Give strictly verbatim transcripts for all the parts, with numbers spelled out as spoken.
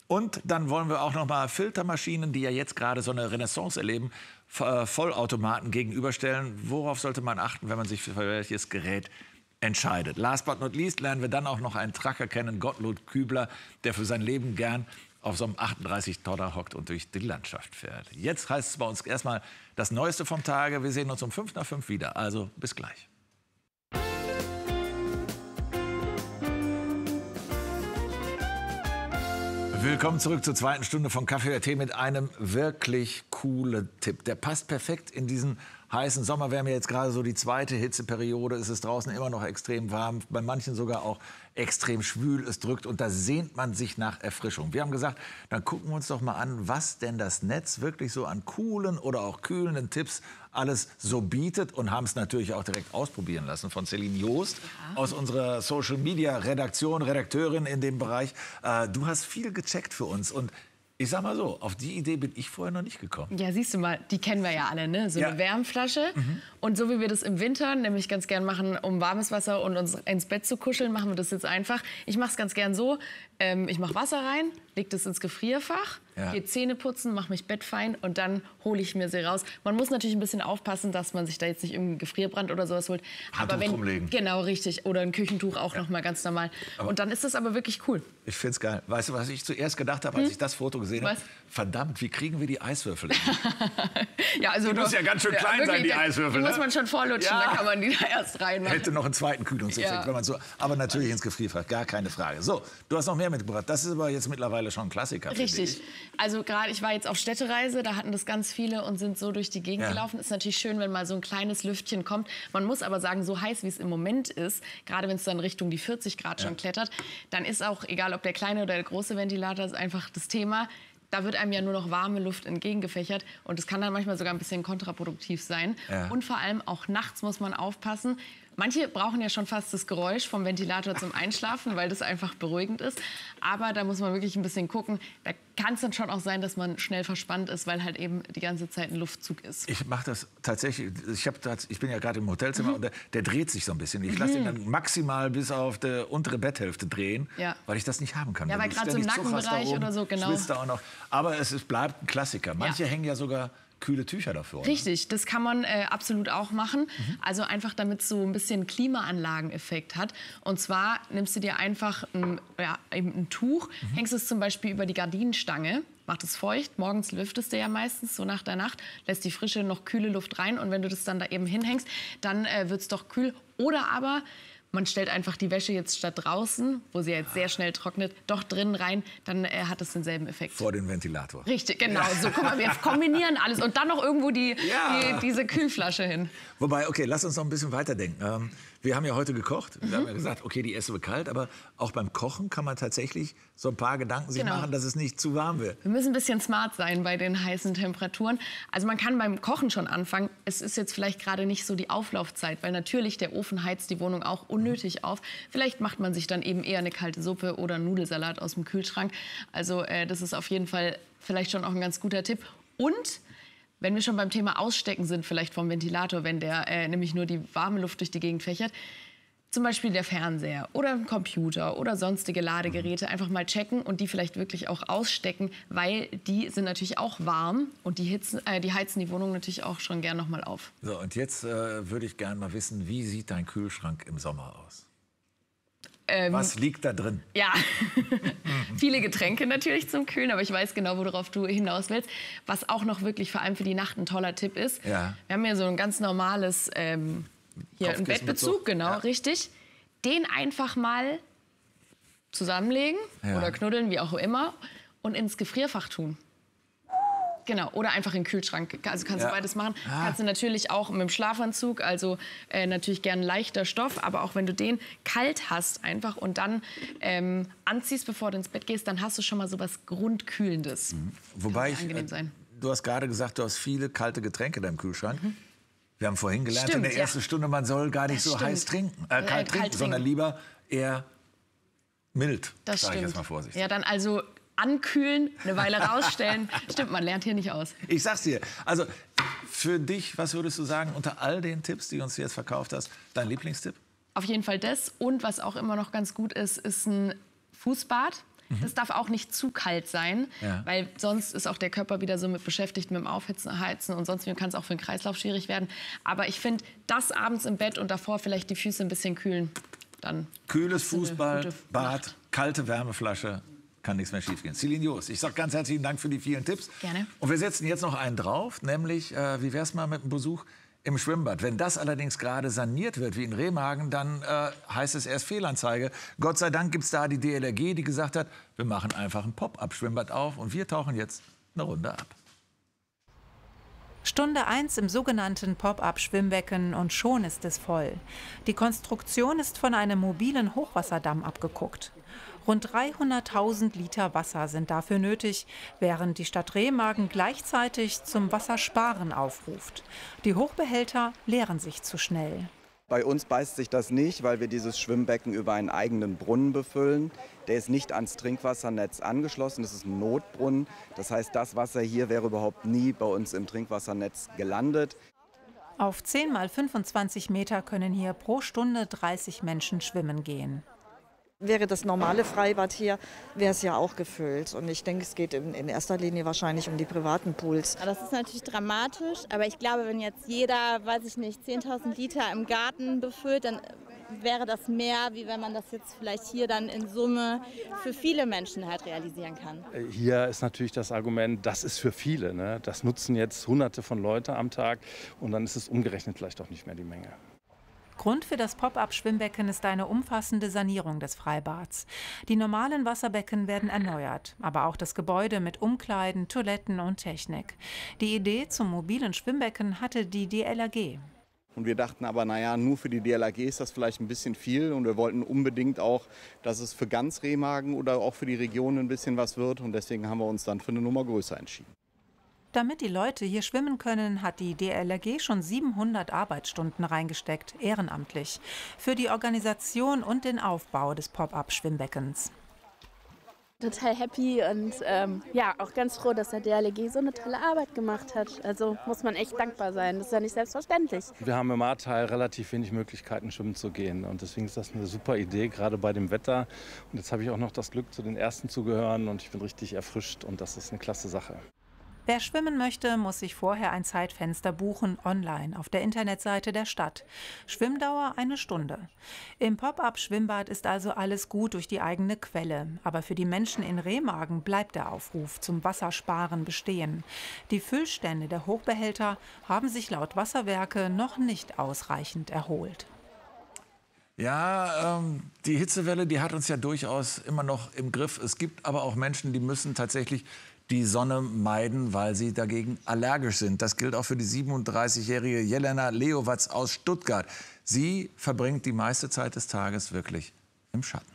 Und dann wollen wir auch noch mal Filtermaschinen, die ja jetzt gerade so eine Renaissance erleben, Vollautomaten gegenüberstellen. Worauf sollte man achten, wenn man sich für welches Gerät entscheidet? Last but not least lernen wir dann auch noch einen Trucker kennen, Gottlob Kübler, der für sein Leben gern auf so einem achtunddreißig Tonner hockt und durch die Landschaft fährt. Jetzt heißt es bei uns erstmal das Neueste vom Tage. Wir sehen uns um fünf nach fünf wieder. Also bis gleich. Willkommen zurück zur zweiten Stunde von Kaffee oder Tee mit einem wirklich coolen Tipp. Der passt perfekt in diesen heißen Sommer. Wir haben ja jetzt gerade so die zweite Hitzeperiode. Es ist draußen immer noch extrem warm, bei manchen sogar auch extrem schwül. Es drückt und da sehnt man sich nach Erfrischung. Wir haben gesagt, dann gucken wir uns doch mal an, was denn das Netz wirklich so an coolen oder auch kühlenden Tipps alles so bietet und haben es natürlich auch direkt ausprobieren lassen von Celine Joost ja. aus unserer Social-Media-Redaktion, Redakteurin in dem Bereich. Äh, du hast viel gecheckt für uns und ich sag mal so, auf die Idee bin ich vorher noch nicht gekommen. Ja, siehst du mal, die kennen wir ja alle, ne? So ja. eine Wärmflasche. Mhm. Und so wie wir das im Winter nämlich ganz gern machen, um warmes Wasser und uns ins Bett zu kuscheln, machen wir das jetzt einfach. Ich mache es ganz gern so, ähm, ich mache Wasser rein, leg das ins Gefrierfach, ja. gehe Zähne putzen, mache mich bettfein und dann hole ich mir sie raus. Man muss natürlich ein bisschen aufpassen, dass man sich da jetzt nicht irgendeinen Gefrierbrand oder sowas holt. Handtuch aber wenn, rumlegen. Genau, richtig. Oder ein Küchentuch auch ja. noch mal ganz normal. Aber und dann ist das aber wirklich cool. Ich find's geil. Weißt du, was ich zuerst gedacht habe, als hm? ich das Foto gesehen habe? Verdammt, wie kriegen wir die Eiswürfel hin? ja, also die du, muss ja ganz schön ja, klein wirklich, sein, die Eiswürfel. Die ne? muss man schon vorlutschen, ja. dann kann man die da erst reinmachen. Hätte noch einen zweiten Kühlungseffekt, ja. wenn man so. Aber natürlich ins Gefrierfach, gar keine Frage. So, du hast noch mehr mitgebracht. Das ist aber jetzt mittlerweile schon ein Klassiker. Richtig. Also gerade, ich war jetzt auf Städtereise, da hatten das ganz viele und sind so durch die Gegend ja. gelaufen. Ist natürlich schön, wenn mal so ein kleines Lüftchen kommt. Man muss aber sagen, so heiß wie es im Moment ist, gerade wenn es dann Richtung die vierzig Grad schon ja. klettert, dann ist auch, egal ob der kleine oder der große Ventilator, ist einfach das Thema. Da wird einem ja nur noch warme Luft entgegengefächert und das kann dann manchmal sogar ein bisschen kontraproduktiv sein. Ja. Und vor allem auch nachts muss man aufpassen. Manche brauchen ja schon fast das Geräusch vom Ventilator zum Einschlafen, weil das einfach beruhigend ist. Aber da muss man wirklich ein bisschen gucken. Da kann es dann schon auch sein, dass man schnell verspannt ist, weil halt eben die ganze Zeit ein Luftzug ist. Ich mache das tatsächlich. Ich, hab das, ich bin ja gerade im Hotelzimmer mhm. und der, der dreht sich so ein bisschen. Ich lasse ihn dann maximal bis auf die untere Betthälfte drehen, ja. weil ich das nicht haben kann. Ja, weil gerade so im Nackenbereich oder so, genau. Da auch noch. Aber es ist, bleibt ein Klassiker. Manche ja. hängen ja sogar kühle Tücher dafür. Richtig, das kann man äh, absolut auch machen. Mhm. Also einfach, damit es so ein bisschen Klimaanlageneffekt hat. Und zwar nimmst du dir einfach ein, ja, eben ein Tuch, mhm. hängst es zum Beispiel über die Gardinenstange, macht es feucht, morgens lüftest du ja meistens so nach der Nacht, lässt die frische, noch kühle Luft rein und wenn du das dann da eben hinhängst, dann äh, wird es doch kühl. Oder aber man stellt einfach die Wäsche jetzt statt draußen, wo sie jetzt sehr schnell trocknet, doch drinnen rein, dann äh, hat es denselben Effekt. Vor den Ventilator. Richtig, genau. So, guck mal, wir kombinieren alles und dann noch irgendwo die, ja. die, diese Kühlflasche hin. Wobei, okay, lass uns noch ein bisschen weiterdenken. Ähm, wir haben ja heute gekocht. Wir mhm. haben ja gesagt, okay, die essen wir kalt, aber auch beim Kochen kann man tatsächlich so ein paar Gedanken sich genau. machen, dass es nicht zu warm wird. Wir müssen ein bisschen smart sein bei den heißen Temperaturen. Also man kann beim Kochen schon anfangen. Es ist jetzt vielleicht gerade nicht so die Auflaufzeit, weil natürlich der Ofen heizt die Wohnung auch unnötig auf. Vielleicht macht man sich dann eben eher eine kalte Suppe oder einen Nudelsalat aus dem Kühlschrank. Also äh, das ist auf jeden Fall vielleicht schon auch ein ganz guter Tipp. Und wenn wir schon beim Thema Ausstecken sind, vielleicht vom Ventilator, wenn der äh, nämlich nur die warme Luft durch die Gegend fächert, zum Beispiel der Fernseher oder ein Computer oder sonstige Ladegeräte einfach mal checken und die vielleicht wirklich auch ausstecken, weil die sind natürlich auch warm und die, hitzen, äh, die heizen die Wohnung natürlich auch schon gern noch mal auf. So, und jetzt äh, würde ich gerne mal wissen, wie sieht dein Kühlschrank im Sommer aus? Ähm, Was liegt da drin? Ja, viele Getränke natürlich zum Kühlen, aber ich weiß genau, worauf du hinaus willst. Was auch noch wirklich vor allem für die Nacht ein toller Tipp ist. Ja. Wir haben ja so ein ganz normales ähm, hier einen Bettbezug, genau, ja. richtig. Den einfach mal zusammenlegen ja. oder knuddeln, wie auch immer, und ins Gefrierfach tun. Genau, oder einfach in den Kühlschrank. Also kannst ja. du beides machen. Ah. Kannst du natürlich auch mit dem Schlafanzug, also äh, natürlich gern leichter Stoff, aber auch wenn du den kalt hast einfach und dann ähm, anziehst, bevor du ins Bett gehst, dann hast du schon mal so was Grundkühlendes. Mhm. Wobei ich, angenehm sein. Du hast gerade gesagt, du hast viele kalte Getränke in deinem Kühlschrank. Mhm. Wir haben vorhin gelernt stimmt, in der ersten ja. Stunde, man soll gar nicht das so stimmt. heiß trinken, äh, kalt, äh, trinken, kalt sondern trinken. lieber eher mild. Das sag stimmt. Ich jetzt mal vorsichtig. Ja, dann also ankühlen, eine Weile rausstellen. Stimmt, man lernt hier nicht aus. Ich sag's dir. Also für dich, was würdest du sagen, unter all den Tipps, die du uns jetzt verkauft hast, dein Lieblingstipp? Auf jeden Fall das. Und was auch immer noch ganz gut ist, ist ein Fußbad. Mhm. Das darf auch nicht zu kalt sein, ja. weil sonst ist auch der Körper wieder so mit beschäftigt mit dem Aufhitzen, Heizen und sonst kann es auch für den Kreislauf schwierig werden. Aber ich finde, das abends im Bett und davor vielleicht die Füße ein bisschen kühlen. Dann Kühles Fußball, Bad, kalte Wärmeflasche. Kann nichts mehr schiefgehen. Céline Joos, ich sage ganz herzlichen Dank für die vielen Tipps. Gerne. Und wir setzen jetzt noch einen drauf, nämlich, äh, wie wär's mal mit einem Besuch im Schwimmbad. Wenn das allerdings gerade saniert wird, wie in Remagen, dann äh, heißt es erst Fehlanzeige. Gott sei Dank gibt es da die D L R G, die gesagt hat, wir machen einfach ein Pop-up-Schwimmbad auf und wir tauchen jetzt eine Runde ab. Stunde eins im sogenannten Pop-up-Schwimmbecken und schon ist es voll. Die Konstruktion ist von einem mobilen Hochwasserdamm abgeguckt. Rund dreihunderttausend Liter Wasser sind dafür nötig, während die Stadt Remagen gleichzeitig zum Wassersparen aufruft. Die Hochbehälter leeren sich zu schnell. Bei uns beißt sich das nicht, weil wir dieses Schwimmbecken über einen eigenen Brunnen befüllen. Der ist nicht ans Trinkwassernetz angeschlossen, das ist ein Notbrunnen. Das heißt, das Wasser hier wäre überhaupt nie bei uns im Trinkwassernetz gelandet. Auf zehn mal fünfundzwanzig Meter können hier pro Stunde dreißig Menschen schwimmen gehen. Wäre das normale Freibad hier, wäre es ja auch gefüllt. Und ich denke, es geht in, in erster Linie wahrscheinlich um die privaten Pools. Das ist natürlich dramatisch, aber ich glaube, wenn jetzt jeder, weiß ich nicht, zehntausend Liter im Garten befüllt, dann wäre das mehr, wie wenn man das jetzt vielleicht hier dann in Summe für viele Menschen halt realisieren kann. Hier ist natürlich das Argument, das ist für viele, ne? Das nutzen jetzt Hunderte von Leuten am Tag und dann ist es umgerechnet vielleicht auch nicht mehr die Menge. Grund für das Pop-up-Schwimmbecken ist eine umfassende Sanierung des Freibads. Die normalen Wasserbecken werden erneuert, aber auch das Gebäude mit Umkleiden, Toiletten und Technik. Die Idee zum mobilen Schwimmbecken hatte die D L R G. Und wir dachten aber, naja, nur für die D L R G ist das vielleicht ein bisschen viel. Und wir wollten unbedingt auch, dass es für ganz Remagen oder auch für die Region ein bisschen was wird. Und deswegen haben wir uns dann für eine Nummer größer entschieden. Damit die Leute hier schwimmen können, hat die D L R G schon siebenhundert Arbeitsstunden reingesteckt, ehrenamtlich, für die Organisation und den Aufbau des Pop-up-Schwimmbeckens. Total happy und ähm, ja, auch ganz froh, dass der D L R G so eine tolle Arbeit gemacht hat. Also muss man echt dankbar sein. Das ist ja nicht selbstverständlich. Wir haben im Ahrtal relativ wenig Möglichkeiten, schwimmen zu gehen. Und deswegen ist das eine super Idee, gerade bei dem Wetter. Und jetzt habe ich auch noch das Glück, zu den Ersten zu gehören. Und ich bin richtig erfrischt und das ist eine klasse Sache. Wer schwimmen möchte, muss sich vorher ein Zeitfenster buchen, online, auf der Internetseite der Stadt. Schwimmdauer eine Stunde. Im Pop-up-Schwimmbad ist also alles gut durch die eigene Quelle. Aber für die Menschen in Remagen bleibt der Aufruf zum Wassersparen bestehen. Die Füllstände der Hochbehälter haben sich laut Wasserwerke noch nicht ausreichend erholt. Ja, ähm, die Hitzewelle, die hat uns ja durchaus immer noch im Griff. Es gibt aber auch Menschen, die müssen tatsächlich die Sonne meiden, weil sie dagegen allergisch sind. Das gilt auch für die siebenunddreißigjährige Jelena Leowatz aus Stuttgart. Sie verbringt die meiste Zeit des Tages wirklich im Schatten.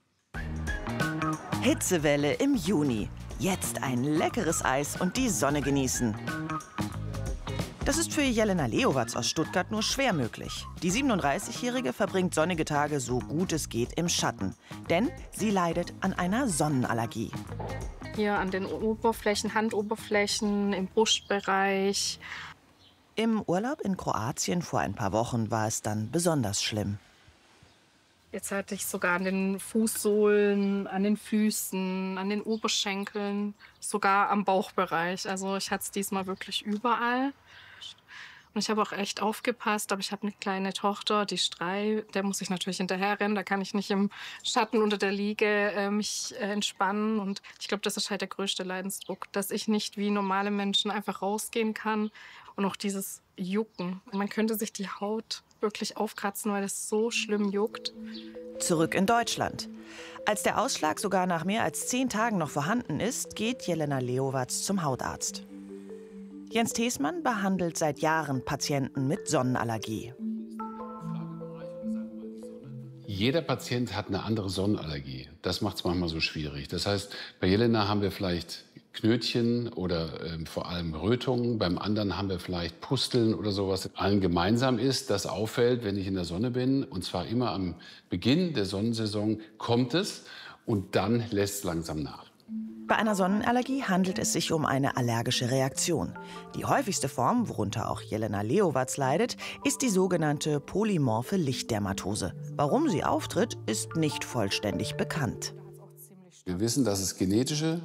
Hitzewelle im Juni. Jetzt ein leckeres Eis und die Sonne genießen. Das ist für Jelena Leowatz aus Stuttgart nur schwer möglich. Die siebenunddreißigjährige verbringt sonnige Tage so gut es geht im Schatten. Denn sie leidet an einer Sonnenallergie. Hier an den Oberflächen, Handoberflächen, im Brustbereich. Im Urlaub in Kroatien vor ein paar Wochen war es dann besonders schlimm. Jetzt hatte ich sogar an den Fußsohlen, an den Füßen, an den Oberschenkeln, sogar am Bauchbereich. Also ich hatte es diesmal wirklich überall. Und ich habe auch echt aufgepasst, aber ich habe eine kleine Tochter, die ist drei, der muss ich natürlich hinterherrennen. Da kann ich nicht im Schatten unter der Liege äh, mich äh, entspannen. Und ich glaube, das ist halt der größte Leidensdruck, dass ich nicht wie normale Menschen einfach rausgehen kann. Und auch dieses Jucken. Man könnte sich die Haut wirklich aufkratzen, weil es so schlimm juckt. Zurück in Deutschland. Als der Ausschlag sogar nach mehr als zehn Tagen noch vorhanden ist, geht Jelena Leowatz zum Hautarzt. Jens Theßmann behandelt seit Jahren Patienten mit Sonnenallergie. Jeder Patient hat eine andere Sonnenallergie. Das macht es manchmal so schwierig. Das heißt, bei Jelena haben wir vielleicht Knötchen oder äh, vor allem Rötungen. Beim anderen haben wir vielleicht Pusteln oder sowas. Allen gemeinsam ist, dass auffällt, wenn ich in der Sonne bin, und zwar immer am Beginn der Sonnensaison kommt es und dann lässt es langsam nach. Bei einer Sonnenallergie handelt es sich um eine allergische Reaktion. Die häufigste Form, worunter auch Jelena Leowatz leidet, ist die sogenannte polymorphe Lichtdermatose. Warum sie auftritt, ist nicht vollständig bekannt. Wir wissen, dass es genetische